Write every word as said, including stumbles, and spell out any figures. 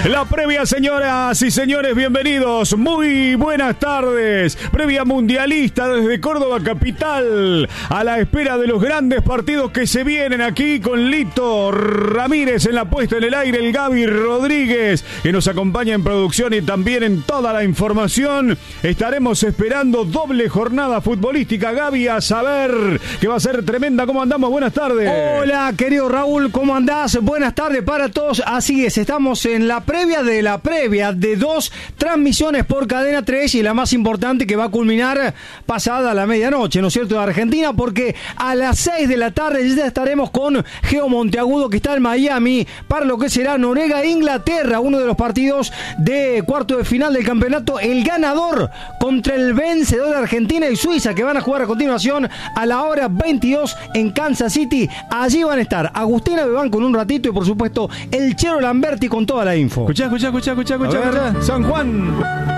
La previa, señoras y señores, bienvenidos. Muy buenas tardes. Previa mundialista desde Córdoba capital, a la espera de los grandes partidos que se vienen aquí con Lito Ramírez en la puesta en el aire, el Gaby Rodríguez, que nos acompaña en producción y también en toda la información. Estaremos esperando doble jornada futbolística, Gaby, a saber que va a ser tremenda. ¿Cómo andamos? Buenas tardes. Hola, querido Raúl, ¿cómo andás? Buenas tardes para todos. Así es, estamos en la previa de la previa de dos transmisiones por Cadena tres y la más importante que va a culminar pasada la medianoche, ¿no es cierto?, de Argentina, porque a las seis de la tarde ya estaremos con Geo Monteagudo, que está en Miami, para lo que será Noruega-Inglaterra, uno de los partidos de cuarto de final del campeonato, el ganador contra el vencedor de Argentina y Suiza, que van a jugar a continuación a la hora veintidós en Kansas City. Allí van a estar Agustina Bebán con un ratito y por supuesto el Chero Lamberti con toda la info. Escuchá, escuchá, escuchá, escuchá, escuchá. San Juan.